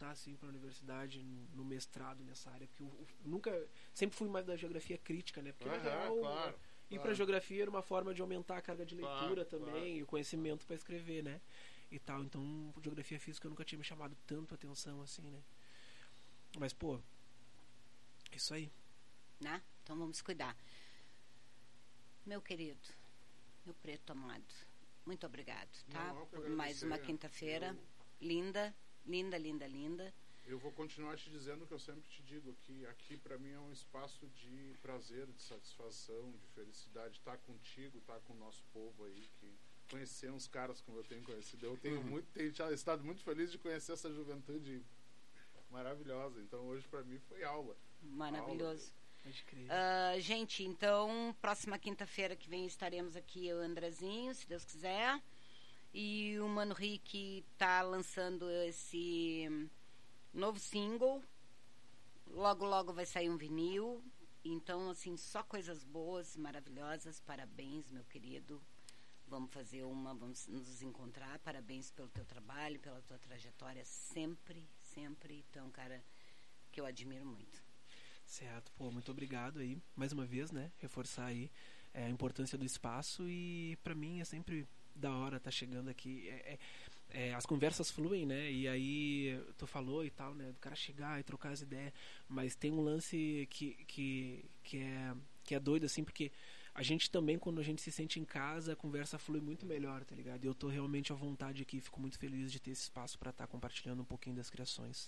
voltar assim para a universidade no mestrado nessa área, porque eu sempre fui mais da geografia crítica, né? Porque na real, claro. Ir para geografia era uma forma de aumentar a carga de leitura também, e o conhecimento para escrever, né? E tal, então geografia física nunca tinha me chamado tanto a atenção assim, né? Mas pô, isso aí, né? Então vamos cuidar. Meu querido, meu preto amado, muito obrigado, tá? Por mais uma quinta-feira linda. Eu vou continuar te dizendo o que eu sempre te digo, que aqui pra mim é um espaço de prazer, de satisfação, de felicidade, estar contigo, estar com o nosso povo aí, que conhecer uns caras como eu tenho conhecido. Eu tenho estado muito feliz de conhecer essa juventude maravilhosa. Então hoje pra mim foi aula. Maravilhoso. pode crer. Gente, então próxima quinta-feira que vem estaremos aqui, eu e o Andrezinho, se Deus quiser. E o Mano Rick tá lançando esse novo single. Logo vai sair um vinil. Então, assim, só coisas boas, maravilhosas. Parabéns, meu querido. Vamos nos encontrar. Parabéns pelo teu trabalho, pela tua trajetória sempre. Então, cara, que eu admiro muito. Certo, pô, muito obrigado aí, mais uma vez, né, reforçar aí a importância do espaço. E pra mim é sempre da hora tá chegando aqui, as conversas fluem, né, e aí tu falou e tal, né, do cara chegar e trocar as ideias, mas tem um lance que é doido, assim, porque a gente também, quando a gente se sente em casa, a conversa flui muito melhor, tá ligado? E eu tô realmente à vontade aqui, fico muito feliz de ter esse espaço pra estar compartilhando um pouquinho das criações.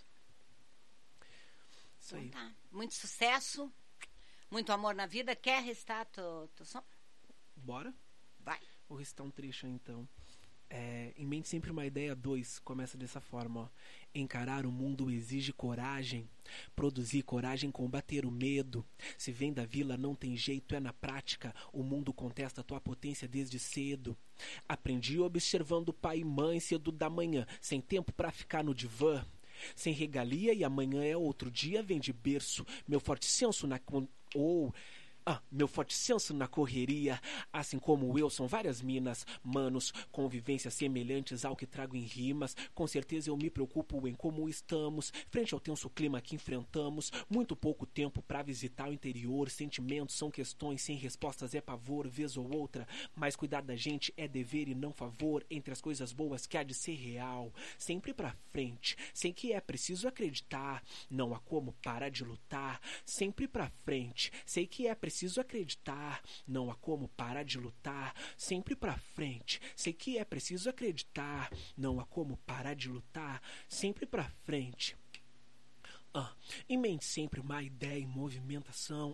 Isso aí. Tá. Muito sucesso, muito amor na vida. Quer restar teu som? Bora? Vai. Vou recitar um trecho então. Em mente sempre uma ideia 2, começa dessa forma, ó. Encarar o mundo exige coragem, produzir coragem, combater o medo. Se vem da vila não tem jeito, é na prática. O mundo contesta tua potência desde cedo. Aprendi observando pai e mãe cedo da manhã, sem tempo pra ficar no divã. Sem regalia e amanhã é outro dia, vem de berço. Meu forte senso na correria, assim como eu, são várias minas, manos, convivências semelhantes ao que trago em rimas. Com certeza eu me preocupo em como estamos, frente ao tenso clima que enfrentamos. Muito pouco tempo pra visitar o interior, sentimentos são questões, sem respostas é pavor, vez ou outra. Mas cuidar da gente é dever e não favor, entre as coisas boas que há de ser real. Sempre pra frente, sei que é preciso acreditar, não há como parar de lutar. Sempre pra frente, sei que é preciso acreditar, não há como parar de lutar. Sempre pra frente, sei que é preciso acreditar, não há como parar de lutar. Sempre pra frente. Em mente sempre uma ideia em movimentação.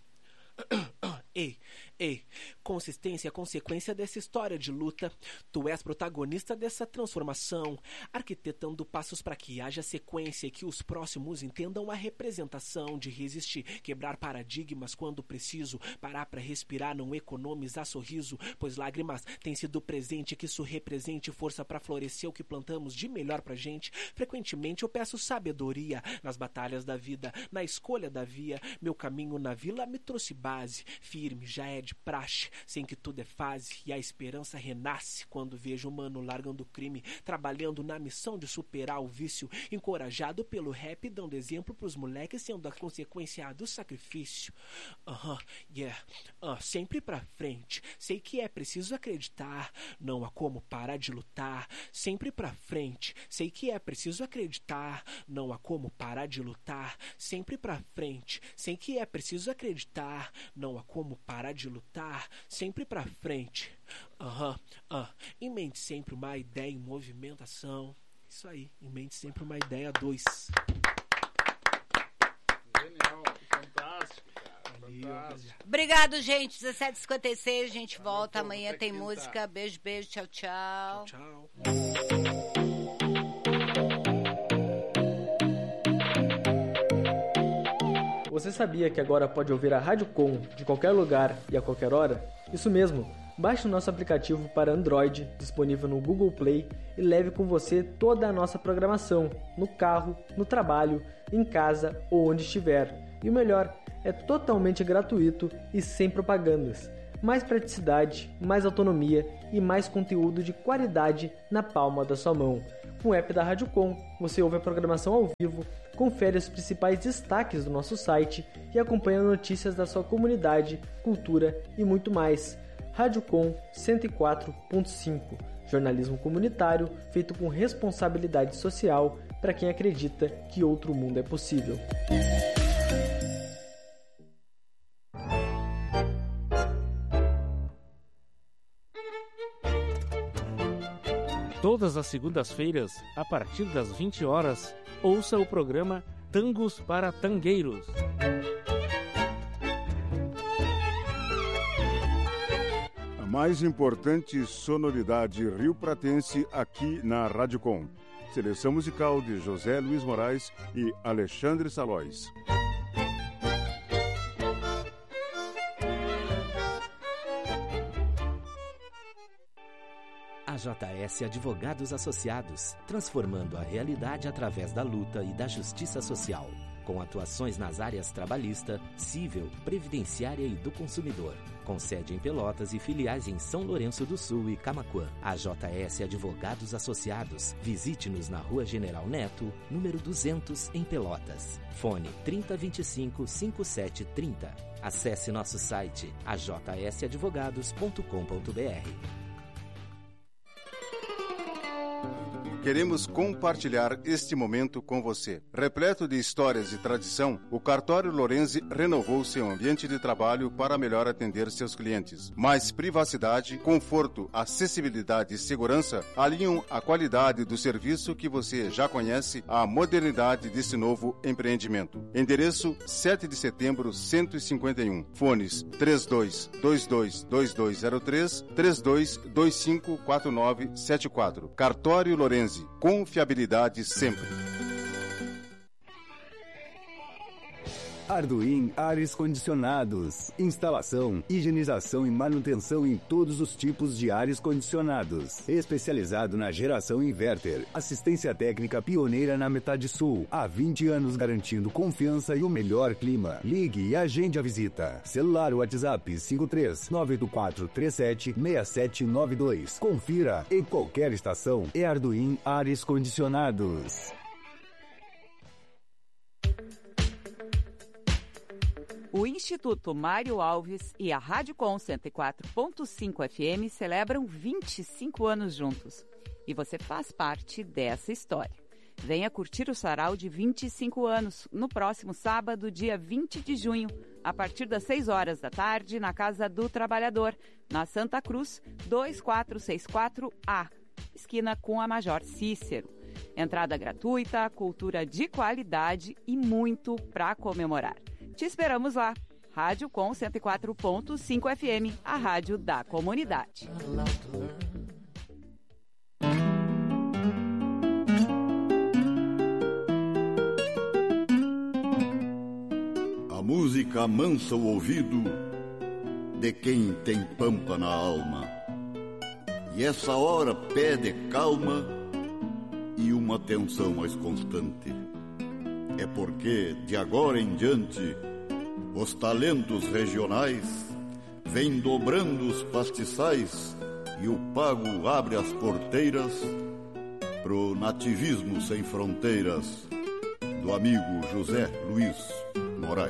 Consistência é consequência dessa história de luta. Tu és protagonista dessa transformação, arquitetando passos para que haja sequência e que os próximos entendam a representação de resistir, quebrar paradigmas quando preciso, parar para respirar, não economizar sorriso, pois lágrimas têm sido presente, que isso represente força para florescer o que plantamos de melhor pra gente. Frequentemente eu peço sabedoria nas batalhas da vida, na escolha da via. Meu caminho na vila me trouxe base, firme já é de praxe, sem que tudo é fase, e a esperança renasce quando vejo o mano largando o crime, trabalhando na missão de superar o vício, encorajado pelo rap, dando exemplo pros moleques, sendo a consequência do sacrifício. Sempre pra frente, sei que é preciso acreditar, não há como parar de lutar. Sempre pra frente, sei que é preciso acreditar, não há como parar de lutar. Sempre pra frente, sei que é preciso acreditar, não há como parar de lutar. Sempre pra frente. Em mente sempre uma ideia em movimentação. Isso aí, em mente sempre uma ideia 2. Genial, fantástico, cara. Fantástico. Obrigado, gente. 17h56, a gente volta. Valeu, Amanhã até tem quinta. música. Beijo, tchau. Tchau. Você sabia que agora pode ouvir a Rádio Com de qualquer lugar e a qualquer hora? Isso mesmo! Baixe o nosso aplicativo para Android, disponível no Google Play, e leve com você toda a nossa programação, no carro, no trabalho, em casa ou onde estiver. E o melhor, é totalmente gratuito e sem propagandas. mais praticidade, mais autonomia e mais conteúdo de qualidade na palma da sua mão. Com o app da Rádio Com, você ouve a programação ao vivo, confere os principais destaques do nosso site e acompanha notícias da sua comunidade, cultura e muito mais. Rádio Com 104.5, jornalismo comunitário feito com responsabilidade social para quem acredita que outro mundo é possível. Todas as segundas-feiras, a partir das 20 horas, ouça o programa Tangos para Tangueiros. A mais importante sonoridade rio-pratense aqui na Rádio Com. Seleção musical de José Luiz Moraes e Alexandre Salóis. AJS Advogados Associados, transformando a realidade através da luta e da justiça social, com atuações nas áreas trabalhista, civil, previdenciária e do consumidor, com sede em Pelotas e filiais em São Lourenço do Sul e Camaquã. AJS Advogados Associados, visite-nos na Rua General Neto, número 200, em Pelotas. Fone 3025-5730. Acesse nosso site ajsadvogados.com.br. Queremos compartilhar este momento com você. Repleto de histórias e tradição, o Cartório Lorenzi renovou seu ambiente de trabalho para melhor atender seus clientes. Mais privacidade, conforto, acessibilidade e segurança alinham a qualidade do serviço que você já conhece à modernidade desse novo empreendimento. Endereço 7 de setembro 151. Fones 32222203, 32254974. Cartório Lorenzi. Confiabilidade sempre. Arduin Ares Condicionados. Instalação, higienização e manutenção em todos os tipos de ares condicionados. Especializado na geração inverter. Assistência técnica pioneira na metade sul. Há 20 anos garantindo confiança e o melhor clima. Ligue e agende a visita. Celular WhatsApp 53-98437-6792. Confira. Em qualquer estação é Arduin Ares Condicionados. O Instituto Mário Alves e a Rádio Com 104.5 FM celebram 25 anos juntos. E você faz parte dessa história. Venha curtir o sarau de 25 anos no próximo sábado, dia 20 de junho, a partir das 6 horas da tarde, na Casa do Trabalhador, na Santa Cruz, 2464A, esquina com a Major Cícero. Entrada gratuita, cultura de qualidade e muito para comemorar. Te esperamos lá. Rádio Com 104.5 FM, a rádio da comunidade. A música amansa o ouvido de quem tem pampa na alma. E essa hora pede calma e uma atenção mais constante. É porque, de agora em diante, os talentos regionais vêm dobrando os pastiçais e o pago abre as porteiras pro nativismo sem fronteiras do amigo José Luiz Moraes.